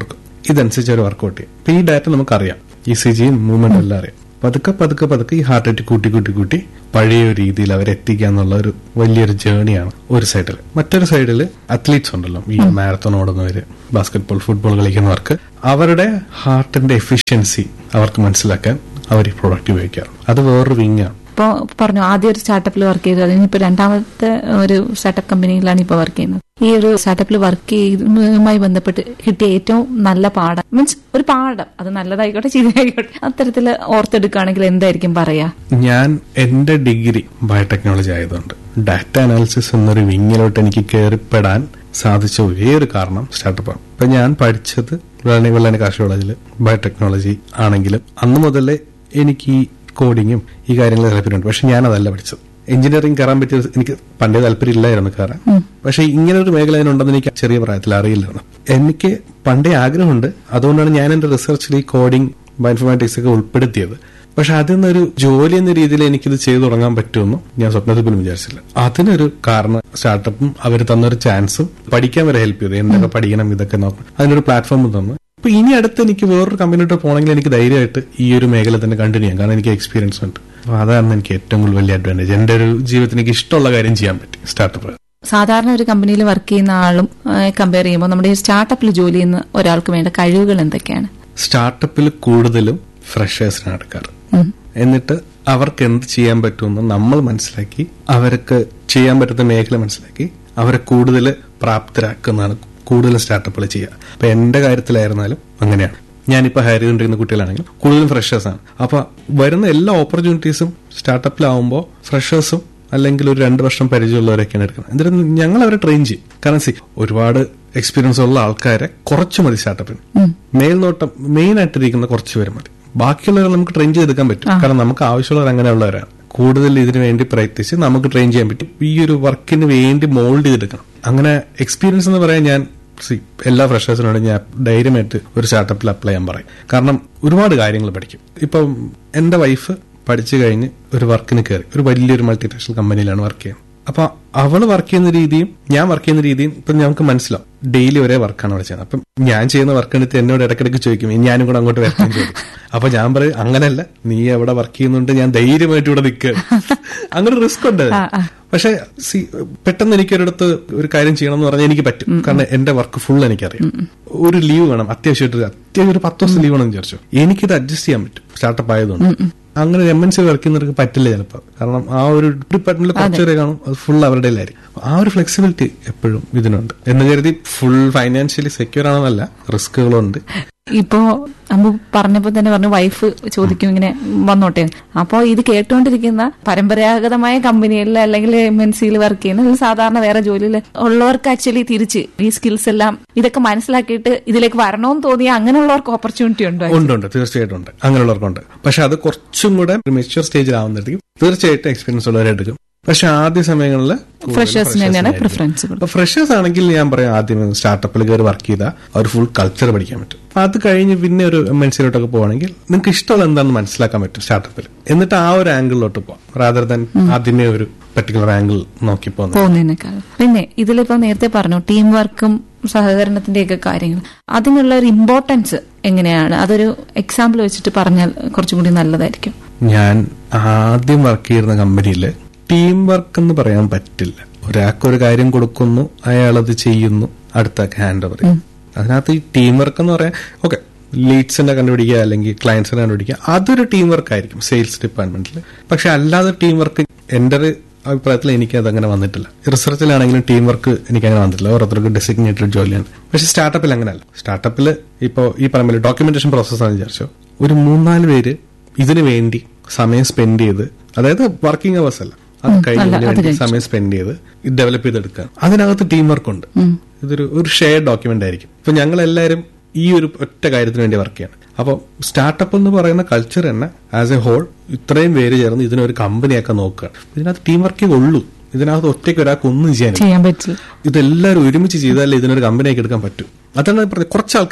ഇതനുസരിച്ച് അവർ വർക്ക്ഔട്ട് ചെയ്യും. അപ്പൊ ഈ ഡാറ്റ നമുക്കറിയാം, ECG മൂവ്മെന്റ് എല്ലാം അറിയാം. പതുക്കെ പതുക്കെ പതുക്കെ ഈ ഹാർട്ട് റേറ്റ് കൂട്ടി കൂട്ടി കൂട്ടി പഴയ ഒരു രീതിയിൽ അവരെ എത്തിക്കുക എന്നുള്ള ഒരു വലിയൊരു ജേണിയാണ് ഒരു സൈഡിൽ. മറ്റൊരു സൈഡിൽ അത്ലീറ്റ്സ് ഉണ്ടല്ലോ, ഈ മാരത്തോൺ ഓടുന്നവര്, ബാസ്കറ്റ്ബോൾ, ഫുട്ബോൾ കളിക്കുന്നവർക്ക് അവരുടെ ഹാർട്ടിന്റെ എഫിഷ്യൻസി അവർക്ക് മനസ്സിലാക്കാൻ അവർ ഈ പ്രോഡക്റ്റ് ഉപയോഗിക്കാറ്. അത് വേറൊരു വിങ്ങാണ്. ഇപ്പോൾ പറഞ്ഞു ആദ്യം ഒരു സ്റ്റാർട്ടപ്പിൽ വർക്ക് ചെയ്തു, അതിനിപ്പോൾ രണ്ടാമത്തെ ഒരു സ്റ്റാർട്ടപ്പ് കമ്പനിയിലാണ് ഇപ്പോൾ വർക്ക് ചെയ്യുന്നത്. ഈ ഒരു സ്റ്റാർട്ടപ്പിൽ വർക്ക് ചെയ്യുന്നതുമായി ബന്ധപ്പെട്ട് കിട്ടിയ ഏറ്റവും നല്ല പാഠം, മീൻസ് ഒരു പാഠം, അത് നല്ലതായിക്കോട്ടെ ചീത്തയായിക്കോട്ടെ, അത്തരത്തിൽ ഓർത്തെടുക്കുകയാണെങ്കിൽ എന്തായിരിക്കും പറയാ? ഞാൻ എന്റെ ഡിഗ്രി ബയോടെക്നോളജി ആയതുകൊണ്ട് ഡാറ്റ അനാലിസിസ് എന്നൊരു വിങ്ങിലോട്ട് എനിക്ക് കയറിപ്പെടാൻ സാധിച്ച ഒരേ ഒരു കാരണം സ്റ്റാർട്ടപ്പാണ്. ഇപ്പൊ ഞാൻ പഠിച്ചത് വെള്ളാനി കാർഷിക കോളേജിൽ ബയോടെക്നോളജി ആണെങ്കിലും അന്ന് മുതലേ എനിക്ക് ഈ കോഡിങ്ങും ഈ കാര്യങ്ങളും താല്പര്യമുണ്ട്. പക്ഷെ ഞാൻ അതല്ല പഠിച്ചത്. എഞ്ചിനീയറിംഗ് കയറാൻ പറ്റിയ എനിക്ക് പണ്ടേ താല്പര്യമില്ലായിരുന്നു കയറാൻ. പക്ഷെ ഇങ്ങനെ ഒരു മേഖല അതിനുണ്ടെന്ന് എനിക്ക് ചെറിയ പ്രായത്തിൽ അറിയില്ലായിരുന്നു. എനിക്ക് പണ്ടേ ആഗ്രഹമുണ്ട്. അതുകൊണ്ടാണ് ഞാൻ എന്റെ റിസർച്ചിൽ ഈ കോഡിംഗ്, ബയോഇൻഫോർമാറ്റിക്സ് ഒക്കെ ഉൾപ്പെടുത്തിയത്. പക്ഷെ അതിന്നൊരു ജോലി എന്ന രീതിയിൽ എനിക്കിത് ചെയ്തു തുടങ്ങാൻ പറ്റുമെന്നും ഞാൻ സ്വപ്നത്തിൽ പോലും വിചാരിച്ചില്ല. അതിനൊരു കാരണം സ്റ്റാർട്ടപ്പും അവർ തന്നൊരു ചാൻസും പഠിക്കാൻ വരെ ഹെൽപ്പ് ചെയ്തു. എന്തൊക്കെ പഠിക്കണം ഇതൊക്കെ നോക്കണം, അതിനൊരു പ്ലാറ്റ്ഫോം തന്നു. അപ്പൊ ഇനി അടുത്ത് എനിക്ക് വേറൊരു കമ്പനിയോട്ട് പോകണമെങ്കിൽ എനിക്ക് ധൈര്യമായിട്ട് ഈ ഒരു മേഖല തന്നെ കണ്ടിന്യൂ ചെയ്യാം, കാരണം എനിക്ക് എക്സ്പീരിയൻസ് ഉണ്ട്. അപ്പൊ അതാണ് എനിക്ക് ഏറ്റവും കൂടുതൽ വലിയ അഡ്വാൻറ്റേജ്. എന്റെ ഒരു ജീവിതത്തിൽ എനിക്ക് ഇഷ്ടമുള്ള കാര്യം ചെയ്യാൻ പറ്റി സ്റ്റാർട്ടപ്പ്. സാധാരണ ഒരു കമ്പനിയിൽ വർക്ക് ചെയ്യുന്ന ആളും കമ്പയർ ചെയ്യുമ്പോൾ നമ്മുടെ ഈ സ്റ്റാർട്ടപ്പിൽ ജോലി ചെയ്യുന്ന ഒരാൾക്ക് വേണ്ട കഴിവുകൾ എന്തൊക്കെയാണ്? സ്റ്റാർട്ടപ്പിൽ കൂടുതലും ഫ്രഷേഴ്സിനാണ് എടുക്കാറ്. എന്നിട്ട് അവർക്ക് എന്ത് ചെയ്യാൻ പറ്റുമെന്ന് നമ്മൾ മനസ്സിലാക്കി, അവർക്ക് ചെയ്യാൻ പറ്റുന്ന മേഖല മനസ്സിലാക്കി അവരെ കൂടുതൽ പ്രാപ്തരാക്കുന്നതാണ് കൂടുതലും സ്റ്റാർട്ടപ്പുകൾ ചെയ്യുക. അപ്പൊ എന്റെ കാര്യത്തിലായിരുന്നാലും അങ്ങനെയാണ്. ഞാനിപ്പോ ഹയർ ചെയ്തുകൊണ്ടിരിക്കുന്ന കുട്ടികളാണെങ്കിലും കൂടുതലും ഫ്രഷേഴ്സാണ്. അപ്പൊ വരുന്ന എല്ലാ ഓപ്പർച്യൂണിറ്റീസും സ്റ്റാർട്ടപ്പിലാവുമ്പോൾ ഫ്രഷേഴ്സും അല്ലെങ്കിൽ ഒരു 2 വർഷം പരിചയമുള്ളവരൊക്കെയാണ് എടുക്കുന്നത്. എന്നിട്ട് ഞങ്ങൾ അവരെ ട്രെയിൻ ചെയ്യും. കാരണം ഒരുപാട് എക്സ്പീരിയൻസ് ഉള്ള ആൾക്കാരെ കുറച്ച് മതി സ്റ്റാർട്ടപ്പിന്. മേൽനോട്ടം മെയിൻ ആയിട്ടിരിക്കുന്ന കുറച്ച് പേര് മതി. ബാക്കിയുള്ളവരെ നമുക്ക് ട്രെയിൻ ചെയ്തെടുക്കാൻ പറ്റും. കാരണം നമുക്ക് ആവശ്യമുള്ളവർ അങ്ങനെയുള്ളവരാണ്. കൂടുതൽ ഇതിനു വേണ്ടി പ്രയത്നിച്ച് നമുക്ക് ട്രെയിൻ ചെയ്യാൻ പറ്റും. ഈ ഒരു വർക്കിന് വേണ്ടി മോൾഡ് ചെയ്തെടുക്കണം. അങ്ങനെ എക്സ്പീരിയൻസ് എന്ന് പറയാൻ ഞാൻ എല്ലാ ഫ്രഷേഴ്സിനോടും ഞാൻ ധൈര്യമായിട്ട് ഒരു സ്റ്റാർട്ടപ്പിൽ അപ്ലൈ ചെയ്യാൻ പറയും. കാരണം ഒരുപാട് കാര്യങ്ങൾ പഠിക്കും. ഇപ്പം എന്റെ വൈഫ് പഠിച്ചു കഴിഞ്ഞ് ഒരു വർക്കിന് കയറി, ഒരു വലിയൊരു മൾട്ടിനാഷണൽ കമ്പനിയിലാണ് വർക്ക് ചെയ്യുന്നത്. അപ്പൊ അവള് വർക്ക് ചെയ്യുന്ന രീതിയും ഞാൻ വർക്ക് ചെയ്യുന്ന രീതിയും ഇപ്പൊ ഞങ്ങൾക്ക് മനസ്സിലാവും. ഡെയിലി ഒരേ വർക്കാണ് അവിടെ ചെയ്യുന്നത്. അപ്പം ഞാൻ ചെയ്യുന്ന വർക്ക് എടുത്ത് എന്നോട് ഇടയ്ക്കിടയ്ക്ക് ചോദിക്കും, ഞാനും കൂടെ അങ്ങോട്ട് വരക്കാൻ ചോദിക്കും. അപ്പൊ ഞാൻ പറയും, അങ്ങനെയല്ല, നീ എവിടെ വർക്ക് ചെയ്യുന്നുണ്ട്, ഞാൻ ധൈര്യമായിട്ട് ഇവിടെ നിൽക്കുക. അങ്ങനെ റിസ്ക് ഉണ്ട്. പക്ഷെ പെട്ടെന്ന് എനിക്കൊരിടത്ത് ഒരു കാര്യം ചെയ്യണം എന്ന് പറഞ്ഞാൽ എനിക്ക് പറ്റും. കാരണം എന്റെ വർക്ക് ഫുൾ എനിക്കറിയാം. ഒരു ലീവ് വേണം, അത്യാവശ്യം ഒരു 10 ദിവസം ലീവ് വേണമെന്ന് വിചാരിച്ചു. എനിക്കിത് അഡ്ജസ്റ്റ് ചെയ്യാൻ പറ്റും സ്റ്റാർട്ടപ്പ് ആയതുകൊണ്ട്. അങ്ങനെ MNC വർക്ക് ചെയ്യുന്നവർക്ക് പറ്റില്ല ചിലപ്പോൾ. കാരണം ആ ഒരു ഡിപ്പാർട്ട്മെന്റിൽ കുറച്ചുപേരെ കാണും, അത് ഫുൾ അവരുടെ ആയിരിക്കും. ആ ഒരു ഫ്ലെക്സിബിലിറ്റി എപ്പോഴും ഇതിനുണ്ട്. എന്ന് കരുതി ഫുൾ ഫൈനാൻഷ്യലി സെക്യൂർ ആണെന്നല്ല, റിസ്കുകളുണ്ട്. ഇപ്പോ അമ്മ പറഞ്ഞപ്പോ തന്നെ പറഞ്ഞു വൈഫ് ചോദിക്കും ഇങ്ങനെ വന്നോട്ടെ. അപ്പോ ഇത് കേട്ടുകൊണ്ടിരിക്കുന്ന പരമ്പരാഗതമായ കമ്പനിയിൽ അല്ലെങ്കിൽ MNCയിൽ വർക്ക് ചെയ്യുന്ന സാധാരണ വേറെ ജോലിയിൽ ഉള്ളവർക്ക് ആക്ച്വലി തിരിച്ച് ഈ സ്കിൽസ് എല്ലാം ഇതൊക്കെ മനസ്സിലാക്കിയിട്ട് ഇതിലേക്ക് വരണമെന്ന് തോന്നിയ അങ്ങനെയുള്ളവർക്ക് ഓപ്പർച്യൂണിറ്റി ഉണ്ടോ? ഉണ്ട്, തീർച്ചയായിട്ടും ഉണ്ട്. അങ്ങനെയുള്ളവർക്കുണ്ട്. പക്ഷെ അത് കുറച്ചും കൂടെ മെച്യൂർ സ്റ്റേജിലാവുന്നതായിരിക്കും. തീർച്ചയായിട്ടും എക്സ്പീരിയൻസ് ഉള്ളവരെടുക്കും. പക്ഷെ ആദ്യ സമയങ്ങളിൽ ഫ്രഷേഴ്സിന് തന്നെയാണ് പ്രിഫറൻസ്. ഫ്രഷേഴ്സ് ആണെങ്കിൽ ഞാൻ പറയാം, ആദ്യം സ്റ്റാർട്ടപ്പിൽ കയറി വർക്ക് ചെയ്താൽ ഒരു ഫുൾ കൾച്ചർ പഠിക്കാൻ പറ്റും. അത് കഴിഞ്ഞ് പിന്നെ ഒരു MNCയിലോട്ടൊക്കെ പോവാണെങ്കിൽ നിങ്ങൾക്ക് ഇഷ്ടമുള്ള എന്താണെന്ന് മനസ്സിലാക്കാൻ പറ്റും സ്റ്റാർട്ടപ്പിൽ. എന്നിട്ട് ആ ഒരു ആംഗിളിലോട്ട് പോവാം, റാദർ ദാൻ ആദ്യമേ ഒരു പർട്ടിക്കുലർ ആംഗിൾ നോക്കി പോകുന്നതിനേക്കാൾ. പിന്നെ ഇതിലിപ്പോ നേരത്തെ പറഞ്ഞു ടീം വർക്കും സഹകരണത്തിന്റെയൊക്കെ കാര്യങ്ങൾ, അതിനുള്ള ഒരു ഇമ്പോർട്ടൻസ് എങ്ങനെയാണ്? അതൊരു എക്സാമ്പിൾ വെച്ചിട്ട് പറഞ്ഞാൽ കുറച്ചും കൂടി നല്ലതായിരിക്കും. ഞാൻ ആദ്യം വർക്ക് ചെയ്യുന്ന കമ്പനിയില് ടീം വർക്ക് എന്ന് പറയാൻ പറ്റില്ല. ഒരാൾക്കൊരു കാര്യം കൊടുക്കുന്നു, അയാളത് ചെയ്യുന്നു, അടുത്താക്ക് ഹാൻഡ് ഓവർ ചെയ്യും. അതിനകത്ത് ഈ ടീം വർക്ക് എന്ന് പറയാൻ ഓക്കെ, ലീഡ്സിനെ കണ്ടുപിടിക്കുക അല്ലെങ്കിൽ ക്ലയൻസിനെ കണ്ടുപിടിക്കുക, അതൊരു ടീം വർക്ക് ആയിരിക്കും സെയിൽസ് ഡിപ്പാർട്ട്മെന്റിൽ. പക്ഷെ അല്ലാതെ ടീം വർക്ക് എന്റെ അഭിപ്രായത്തിൽ എനിക്ക് അതങ്ങനെ വന്നിട്ടില്ല. റിസർച്ചിലാണെങ്കിലും ടീം വർക്ക് എനിക്ക് അങ്ങനെ വന്നിട്ടില്ല. ഓരോരുത്തർക്ക് ഡെസിഗ്നേറ്റഡ് ജോലിയാണ്. പക്ഷെ സ്റ്റാർട്ടപ്പിൽ അങ്ങനെയല്ല. സ്റ്റാർട്ടപ്പിൽ ഇപ്പോ ഈ പറയുമ്പോൾ ഡോക്യുമെന്റേഷൻ പ്രോസസ്സാണെന്ന് വിചാരിച്ചോ, ഒരു 3-4 പേര് ഇതിനു വേണ്ടി സമയം സ്പെൻഡ് ചെയ്ത്, അതായത് വർക്കിംഗ് അവേഴ്സ് അല്ല, അത് കഴിഞ്ഞ സമയം സ്പെൻഡ് ചെയ്ത് ഇത് ഡെവലപ്പ് ചെയ്തെടുക്കുക. അതിനകത്ത് ടീം വർക്ക് ഉണ്ട്. ഇതൊരു ഷെയർഡ് ഡോക്യുമെന്റ് ആയിരിക്കും. ഇപ്പൊ ഞങ്ങൾ എല്ലാവരും ഈ ഒരു ഒറ്റ കാര്യത്തിന് വേണ്ടി വർക്ക് ചെയ്യണം. അപ്പൊ സ്റ്റാർട്ടപ്പ് എന്ന് പറയുന്ന കൾച്ചർ തന്നെ ആസ് എ ഹോൾ ഇത്രയും പേര് ചേർന്ന് ഇതിനൊരു കമ്പനിയൊക്കെ നോക്കുക. ഇതിനകത്ത് ടീം വർക്കേ ഉള്ളൂ. ഇതിനകത്ത് ഒറ്റയ്ക്ക് ഒരാൾക്ക് ഒന്നും ചെയ്യാൻ പറ്റില്ല. ഇതെല്ലാവരും ഒരുമിച്ച് ചെയ്താലേ ഇതിനൊരു കമ്പനിയൊക്കെ എടുക്കാൻ പറ്റും. അതാണ് പറഞ്ഞത്.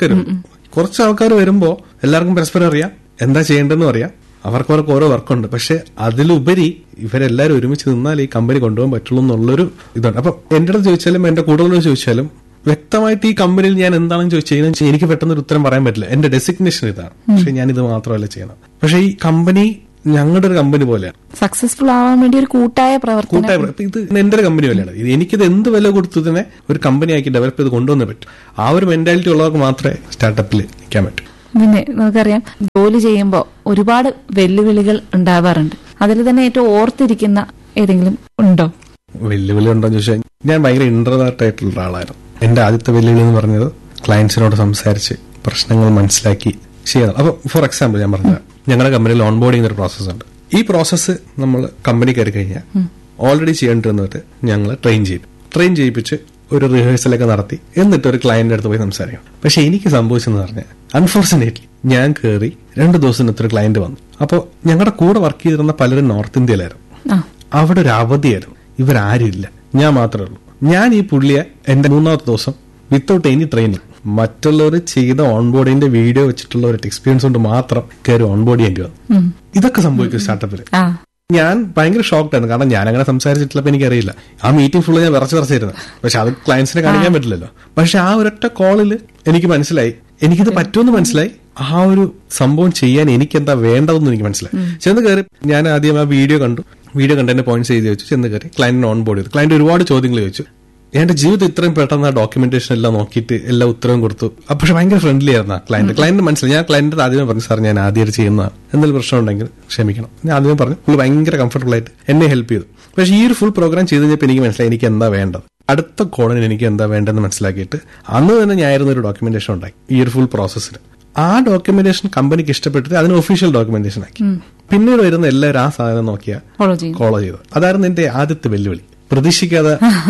കുറച്ച് ആൾക്കാർ വരുമ്പോ എല്ലാവർക്കും പരസ്പരം അറിയാം, എന്താ ചെയ്യേണ്ടതെന്നും അറിയാം, അവർക്ക് ഓരോ വർക്കുണ്ട്. പക്ഷെ അതിലുപരി ഇവരെല്ലാവരും ഒരുമിച്ച് നിന്നാൽ ഈ കമ്പനി കൊണ്ടുപോകാൻ പറ്റുള്ളൂ എന്നുള്ളൊരു ഇതാണ്. അപ്പൊ എന്റെ അടുത്ത് ചോദിച്ചാലും എന്റെ കൂടുതലും ചോദിച്ചാലും വ്യക്തമായിട്ട് ഈ കമ്പനിയിൽ ഞാൻ എന്താണെന്ന് ചോദിച്ചാൽ എനിക്ക് പെട്ടെന്ന് ഒരു ഉത്തരം പറയാൻ പറ്റില്ല. എന്റെ ഡെസിഗ്നേഷൻ ഇതാണ്, പക്ഷെ ഞാൻ ഇത് മാത്രമല്ല ചെയ്യണം. പക്ഷെ ഈ കമ്പനി ഞങ്ങളുടെ ഒരു കമ്പനി പോലെയാണ്. സക്സസ്ഫുൾ ആവാൻ വേണ്ടി ഒരു കൂട്ടായ പ്രവർത്തനം. ഇത് എന്റെ ഒരു കമ്പനി പോലെയാണ്. എനിക്കിത് എന്ത് വില കൊടുത്തു തന്നെ ഒരു കമ്പനി ആക്കി ഡെവലപ്പ് ചെയ്ത് കൊണ്ടുവന്നേ പറ്റും. ആ ഒരു മെന്റാലിറ്റി ഉള്ളവർക്ക് മാത്രമേ സ്റ്റാർട്ടപ്പിൽ നിൽക്കാൻ പറ്റൂ. പിന്നെ നമുക്കറിയാം, ജോലി ചെയ്യുമ്പോൾ ഒരുപാട് വെല്ലുവിളികൾ ഉണ്ടാവാറുണ്ട്. അതിൽ തന്നെ ഏറ്റവും ഓർത്തിരിക്കുന്ന ഏതെങ്കിലും ഉണ്ടോ? വെല്ലുവിളി ഉണ്ടോന്ന് ചോദിച്ചാൽ ഞാൻ ഭയങ്കര ഇന്റർവേർട്ട് ആയിട്ടുള്ള ഒരാളായിരുന്നു. എന്റെ ആദ്യത്തെ വെല്ലുവിളി എന്ന് പറഞ്ഞത് ക്ലയന്റ്സിനോട് സംസാരിച്ച് പ്രശ്നങ്ങൾ മനസ്സിലാക്കി ചെയ്യണം. അപ്പൊ ഫോർ എക്സാമ്പിൾ ഞാൻ പറഞ്ഞ ഞങ്ങളുടെ കമ്പനിയിൽ ഓൺ ബോർഡിംഗ് ഒരു പ്രോസസ് ഉണ്ട്. ഈ പ്രോസസ്സ് നമ്മൾ കമ്പനി കയറി കഴിഞ്ഞാൽ ഓൾറെഡി ചെയ്യേണ്ടിരുന്നിട്ട് ഞങ്ങൾ ട്രെയിൻ ചെയ്യിപ്പിച്ച് ഒരു റിഹേഴ്സലൊക്കെ നടത്തി എന്നിട്ട് ഒരു ക്ലയന്റിന്റെ അടുത്ത് പോയി സംസാരിക്കണം. പക്ഷെ എനിക്ക് സംഭവിച്ചെന്ന് പറഞ്ഞാൽ അൺഫോർച്ചുനേറ്റ്ലി ഞാൻ കയറി 2 ദിവസത്തിനൊരു ക്ലയന്റ് വന്നു. അപ്പോൾ ഞങ്ങളുടെ കൂടെ വർക്ക് ചെയ്തിരുന്ന പലരും നോർത്ത് ഇന്ത്യയിലായിരുന്നു. അവിടെ ഒരു അവധിയായിരുന്നു. ഇവരാരും ഇല്ല, ഞാൻ മാത്രമേ ഉള്ളൂ. ഞാൻ ഈ പുള്ളിയെ എന്റെ 3ാമത്തെ ദിവസം വിത്തൌട്ട് എനി ട്രെയിനിങ് മറ്റുള്ളവർ ചെയ്ത ഓൺബോർഡിന്റെ വീഡിയോ വെച്ചിട്ടുള്ള ഒരു എക്സ്പീരിയൻസ് കൊണ്ട് മാത്രം കയറി ഓൺബോർഡ് ചെയ്യേണ്ടി വന്നു. ഇതൊക്കെ സംഭവിക്കും സ്റ്റാർട്ടപ്പിൽ. ഞാൻ ഭയങ്കര ഷോക്ക്ഡ് ആയിരുന്നു. കാരണം ഞാൻ അങ്ങനെ സംസാരിച്ചിട്ടില്ലപ്പോ എനിക്കറിയില്ല. ആ മീറ്റിംഗ് ഫുള്ള് ഞാൻ വിറച്ചിരുന്നു. പക്ഷെ അത് ക്ലയൻസിനെ കാണിക്കാൻ പറ്റില്ലല്ലോ. പക്ഷെ ആ ഒരൊറ്റ കോളില് എനിക്ക് മനസ്സിലായി, എനിക്കിത് പറ്റുമെന്ന് മനസ്സിലായി. ആ ഒരു സംഭവം ചെയ്യാൻ എനിക്ക് എന്താ വേണ്ടതെന്ന് എനിക്ക് മനസ്സിലായി. ചെന്ന് കയറി ഞാൻ ആദ്യം ആ വീഡിയോ കണ്ടു എന്റെ പോയിന്റ്സ് എഴുതി വെച്ചു. ചെന്ന് കയറി ക്ലയന്റിനെ ഓൺ ബോർഡ് ചെയ്തു. ക്ലയന്റ് ഒരുപാട് ചോദ്യങ്ങൾ ചോദിച്ചു. എന്റെ ജീവിതം ഇത്രയും പെട്ടെന്ന് ആ ഡോക്യുമെന്റേഷൻ എല്ലാം നോക്കിയിട്ട് എല്ലാ ഉത്തരവും കൊടുത്തു. പക്ഷെ ഭയങ്കര ഫ്രണ്ട്ലി ആയിരുന്നു ക്ലയന്റ് മനസ്സിലായി. ഞാൻ ക്ലയന്റ് ആദ്യമേ പറഞ്ഞു, സാർ ഞാൻ ആദ്യമായിട്ട് ചെയ്യുന്നതാണ്, എന്തെങ്കിലും പ്രശ്നം ഉണ്ടെങ്കിൽ ക്ഷമിക്കണം. ഞാൻ ആദ്യമേ പറഞ്ഞു. പുള്ളി ഭയങ്കര കംഫർട്ടബിൾ ആയിട്ട് എന്നെ ഹെൽപ്പ് ചെയ്തു. പക്ഷെ ഈ ഒരു ഫുൾ പ്രോഗ്രാം ചെയ്ത് കഴിഞ്ഞപ്പോൾ എനിക്ക് മനസ്സിലായി എനിക്ക് എന്താ വേണ്ടത്, അടുത്ത കോളിന് എനിക്ക് എന്താ വേണ്ടതെന്ന് മനസ്സിലാക്കിയിട്ട് അന്ന് തന്നെ ഞാനായിരുന്നു ഒരു ഡോക്യുമെന്റേഷൻ ഉണ്ടാക്കി ഈ ഒരു ഫുൾ പ്രോസസ്സിന്. ആ ഡോക്യുമെന്റേഷൻ കമ്പനിക്ക് ഇഷ്ടപ്പെട്ടിട്ട് അതിന് ഒഫീഷ്യൽ ഡോക്യുമെന്റേഷൻ ആക്കി. പിന്നീട് വരുന്ന എല്ലാവരും ആ സാധനം നോക്കിയാ ഫോളോ ചെയ്തു. അതായിരുന്നു എന്റെ ആദ്യത്തെ വെല്ലുവിളി. പ്രതീക്ഷിക്കാതെ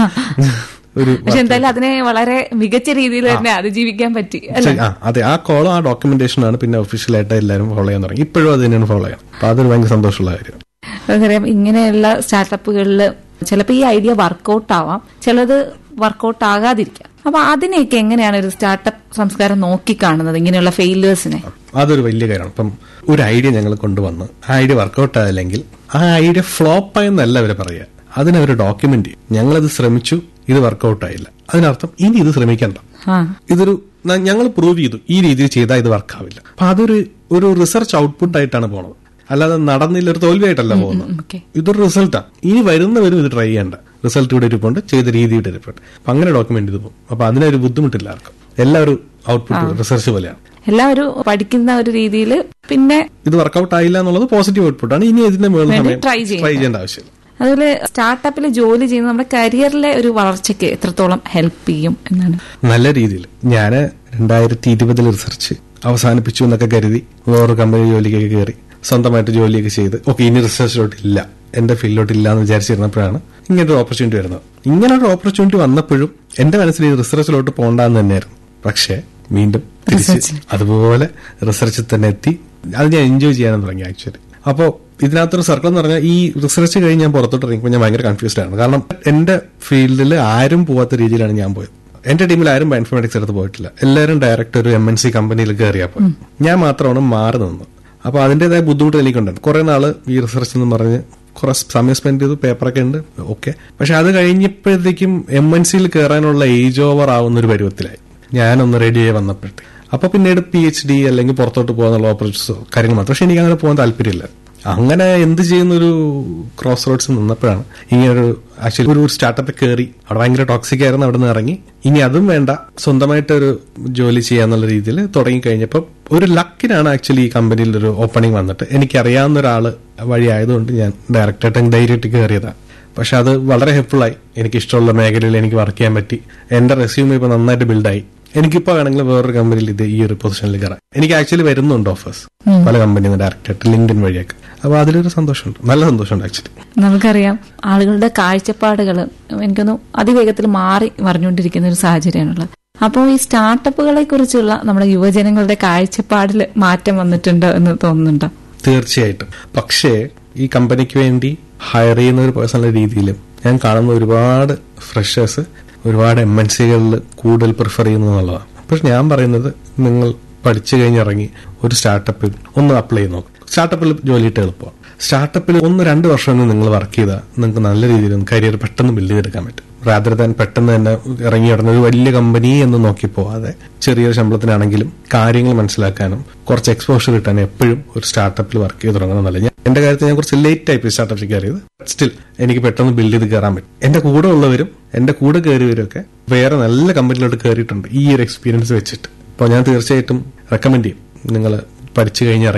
പക്ഷെ എന്തായാലും അതിനെ വളരെ മികച്ച രീതിയിൽ തന്നെ അതിജീവിക്കാൻ പറ്റി. അതെ, ആ കോളും ആ ഡോക്യുമെന്റേഷനാണ് പിന്നെ ഒഫീഷ്യലായിട്ട് എല്ലാവരും ഫോളോ ചെയ്യാൻ തുടങ്ങി. ഇപ്പോഴും അത് തന്നെയാണ് ഫോളോ ചെയ്യാൻ. അപ്പൊ അതൊരു ഭയങ്കര സന്തോഷമുള്ള കാര്യം. നമുക്കറിയാം, ഇങ്ങനെയുള്ള സ്റ്റാർട്ടപ്പുകളിൽ ചിലപ്പോൾ ഈ ഐഡിയ വർക്കൗട്ട് ആവാം, ചിലത് വർക്കൗട്ട് ആകാതിരിക്കാം. അപ്പൊ അതിനെയൊക്കെ എങ്ങനെയാണ് ഒരു സ്റ്റാർട്ടപ്പ് സംസ്കാരം നോക്കിക്കാണുന്നത്, ഇങ്ങനെയുള്ള ഫെയിലിയേഴ്സിനെ? അതൊരു വലിയ കാര്യമാണ്. ഇപ്പം ഒരു ഐഡിയ ഞങ്ങൾ കൊണ്ടുവന്ന് ആ ഐഡിയ വർക്കൗട്ട് ആയില്ലെങ്കിൽ ആ ഐഡിയ ഫ്ലോപ്പ് ആയെന്നല്ല അവര് പറയുക, അതിനവര് ഡോക്യുമെന്റ് ചെയ്യും. ഞങ്ങളത് ശ്രമിച്ചു, ഇത് വർക്കൗട്ട് ആയില്ല, അതിനർത്ഥം ഇനി ഇത് ശ്രമിക്കണ്ട. ഇതൊരു ഞങ്ങൾ പ്രൂവ് ചെയ്തു, ഈ രീതിയിൽ ചെയ്താൽ ഇത് വർക്കാവില്ല. അപ്പൊ അതൊരു റിസർച്ച് ഔട്ട്പുട്ട് ആയിട്ടാണ് പോണത്, അല്ലാതെ നടന്നില്ല ഒരു തോൽവിയായിട്ടല്ല പോകുന്നത്. ഇതൊരു റിസൾട്ടാണ്. ഇനി വരുന്നവരും ഇത് ട്രൈ ചെയ്യേണ്ട. റിസൾട്ട് ഇവിടെ ഇരിപ്പുണ്ട്, ചെയ്ത രീതി ഇവിടെ ഇരിപ്പുണ്ട്. അപ്പൊ അങ്ങനെ ഡോക്യുമെന്റ് ചെയ്ത് പോകും. അപ്പൊ അതിനൊരു ബുദ്ധിമുട്ടില്ല ആർക്കും. എല്ലാവരും ഔട്ട്പുട്ട് റിസർച്ച് പോലെയാണ്. എല്ലാവരും പഠിക്കുന്ന ഒരു രീതിയിൽ. പിന്നെ ഇത് വർക്കൗട്ട് ആയില്ല എന്നുള്ളത് പോസിറ്റീവ് ഔട്ട്പുട്ടാണ്. ഇനി ഇതിന്റെ മുകളിൽ ട്രൈ ചെയ്യേണ്ട ആവശ്യമില്ല. അതുപോലെ സ്റ്റാർട്ടപ്പിൽ ജോലി ചെയ്യുന്ന നമ്മുടെ കരിയറിലെ ഒരു വളർച്ചയ്ക്ക് എത്രത്തോളം ഹെൽപ്പ് ചെയ്യും എന്നാണ്? നല്ല രീതിയിൽ. ഞാൻ 2020 റിസർച്ച് അവസാനിപ്പിച്ചു എന്നൊക്കെ കരുതി വേറൊരു കമ്പനി ജോലിക്കൊക്കെ കയറി സ്വന്തമായിട്ട് ജോലിയൊക്കെ ചെയ്ത് ഇനി റിസർച്ചിലോട്ട് ഇല്ല, എന്റെ ഫീൽഡിലോട്ട് ഇല്ല എന്ന് വിചാരിച്ചിരുന്നപ്പോഴാണ് ഇങ്ങനൊരു ഓപ്പർച്യൂണിറ്റി വരുന്നത്. ഇങ്ങനൊരു ഓപ്പർച്യൂണിറ്റി വന്നപ്പോഴും എന്റെ മനസ്സിൽ ഈ റിസർച്ചിലോട്ട് പോകണ്ടെന്ന് തന്നെയായിരുന്നു. പക്ഷെ വീണ്ടും തിരിച്ച് അതുപോലെ റിസർച്ചിൽ തന്നെ എത്തി. അത് ഞാൻ എൻജോയ് ചെയ്യാൻ തുടങ്ങി ആക്ച്വലി. അപ്പോ ഇതിനകത്തൊരു സർക്കിൾ എന്ന് പറഞ്ഞാൽ ഈ റിസർച്ച് കഴിഞ്ഞ് ഞാൻ പുറത്തോട്ട് ഇറങ്ങിയപ്പോൾ ഞാൻ ഭയങ്കര കൺഫ്യൂസ്ഡ് ആണ്. കാരണം എന്റെ ഫീൽഡിൽ ആരും പോവാത്ത രീതിയിലാണ് ഞാൻ പോയത്. എന്റെ ടീമിൽ ആരും ബയോഇൻഫർമാറ്റിക്സ് എടുത്ത് പോയിട്ടില്ല. എല്ലാവരും ഡയറക്റ്റ് ഒരു MNC കമ്പനിയിൽ കയറിയാ പോയി. ഞാൻ മാത്രമാണ് മാറി നിന്നത്. അപ്പൊ അതിന്റേതായ ബുദ്ധിമുട്ട് എനിക്കുണ്ടായിരുന്നു. കുറെ നാള് ഈ റിസർച്ച് എന്ന് പറഞ്ഞ് കുറെ സമയം സ്പെൻഡ് ചെയ്തു, പേപ്പറൊക്കെ ഉണ്ട്, ഓക്കെ. പക്ഷെ അത് കഴിഞ്ഞപ്പോഴത്തേക്കും MNCയിൽ കയറാനുള്ള ഏജ് ഓവർ ആവുന്ന ഒരു പരുവത്തിലായി. ഞാനൊന്ന് റെഡി ആയി വന്നപ്പോഴത്തേക്ക്. അപ്പൊ പിന്നീട് PhD അല്ലെങ്കിൽ പുറത്തോട്ട് പോകാനുള്ള ഓപ്പർച്യൂണിറ്റീസ് കാര്യങ്ങൾ മാത്രം. പക്ഷെ എനിക്ക് അങ്ങനെ പോകാൻ താല്പര്യമില്ല. അങ്ങനെ എന്ത് ചെയ്യുന്നൊരു ക്രോസ് റോഡ്സ് നിന്നപ്പോഴാണ് ഇങ്ങനൊരു ആക്ച്വലി ഒരു സ്റ്റാർട്ടപ്പ് കയറി. അവിടെ ഭയങ്കര ടോക്സിക് ആയിരുന്നു. അവിടെ നിന്ന് ഇറങ്ങി ഇനി അതും വേണ്ട, സ്വന്തമായിട്ടൊരു ജോലി ചെയ്യാന്നുള്ള രീതിയിൽ തുടങ്ങി കഴിഞ്ഞപ്പോൾ ഒരു ലക്കിനാണ് ആക്ച്വലി ഈ കമ്പനിയിൽ ഒരു ഓപ്പണിംഗ് വന്നിട്ട് എനിക്കറിയാവുന്ന ഒരാള് വഴി ആയതുകൊണ്ട് ഞാൻ ഡയറക്റ്റായിട്ട് ധൈര്യമായിട്ട് കയറിയതാണ്. പക്ഷെ അത് വളരെ ഹെൽപ്ഫുള്ളായി. എനിക്ക് ഇഷ്ടമുള്ള മേഖലയിൽ എനിക്ക് വർക്ക് ചെയ്യാൻ പറ്റി. എന്റെ റെസ്യൂമ് ഇപ്പൊ നന്നായിട്ട് ബിൽഡായി. എനിക്കിപ്പോ വേണമെങ്കിൽ വേറൊരു കമ്പനിയിൽ ഈ ഒരു പൊസിഷനിൽ കയറാം. എനിക്ക് ആക്ച്വലി വരുന്നുണ്ട് ഓഫേഴ്സ് പല കമ്പനിയിൽ നിന്ന് ഡയറക്റ്റായിട്ട് ലിങ്ക്ഡിൻ വഴിയൊക്കെ. അപ്പൊ അതിലൊരു സന്തോഷമുണ്ട്, നല്ല സന്തോഷമുണ്ട് ആക്ച്വലി. നമുക്കറിയാം, ആളുകളുടെ കാഴ്ചപ്പാടുകൾ എനിക്കൊന്നും അതിവേഗത്തിൽ മാറി മറിഞ്ഞുകൊണ്ടിരിക്കുന്ന ഒരു സാഹചര്യമാണുള്ളത്. അപ്പോൾ ഈ സ്റ്റാർട്ടപ്പുകളെ കുറിച്ചുള്ള നമ്മുടെ യുവജനങ്ങളുടെ കാഴ്ചപ്പാടിൽ മാറ്റം വന്നിട്ടുണ്ടോ എന്ന് തോന്നുന്നുണ്ടോ? തീർച്ചയായിട്ടും. പക്ഷേ ഈ കമ്പനിക്ക് വേണ്ടി ഹയർ ചെയ്യുന്ന ഒരു പേഴ്സണൽ രീതിയിലും ഞാൻ കാണുന്ന ഒരുപാട് ഫ്രഷേഴ്സ് ഒരുപാട് MNCകളിൽ കൂടുതൽ പ്രിഫർ ചെയ്യുന്നു എന്നുള്ളതാണ്. പക്ഷെ ഞാൻ പറയുന്നത്, നിങ്ങൾ പഠിച്ചു കഴിഞ്ഞിറങ്ങി ഒരു സ്റ്റാർട്ടപ്പിൽ ഒന്ന് അപ്ലൈ ചെയ്ത് നോക്കും. സ്റ്റാർട്ടപ്പിൽ ജോലിയിട്ട് എളുപ്പമാണ്. സ്റ്റാർട്ടപ്പിൽ 1-2 വർഷം നിങ്ങൾ വർക്ക് ചെയ്താൽ നിങ്ങൾക്ക് നല്ല രീതിയിൽ കരിയർ പെട്ടെന്ന് ബിൽഡ് ചെയ്തെടുക്കാൻ പറ്റും. റാദർ ദാൻ പെട്ടെന്ന് തന്നെ ഇറങ്ങി നടന്ന ഒരു വലിയ കമ്പനി എന്ന് നോക്കി പോവാതെ ചെറിയൊരു ശമ്പളത്തിനാണെങ്കിലും കാര്യങ്ങൾ മനസ്സിലാക്കാനും കുറച്ച് എക്സ്പോഷർ കിട്ടാനും എപ്പോഴും ഒരു സ്റ്റാർട്ടപ്പിൽ വർക്ക് ചെയ്ത് തുടങ്ങണമെന്നല്ല. എന്റെ കാര്യത്തിൽ ഞാൻ കുറച്ച് ലേറ്റ് ആയി സ്റ്റാർട്ടപ്പിൽ കയറിയത്. സ്റ്റിൽ എനിക്ക് പെട്ടെന്ന് ബിൽഡ് ചെയ്ത് കയറാൻ പറ്റും. എന്റെ കൂടെ ഉള്ളവരും എന്റെ കൂടെ കയറിയവരും ഒക്കെ വേറെ നല്ല കമ്പനിയിലോട്ട് കയറിയിട്ടുണ്ട് ഈ ഒരു എക്സ്പീരിയൻസ് വെച്ചിട്ട്. അപ്പോൾ ഞാൻ തീർച്ചയായിട്ടും റെക്കമെൻഡ് ചെയ്യും, നിങ്ങൾ പഠിച്ചു കഴിഞ്ഞ്